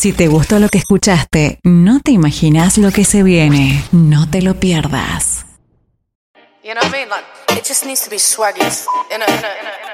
Si te gustó lo que escuchaste, no te imaginas lo que se viene. No te lo pierdas. You know what I mean? Like, it just needs to be swaggy. In a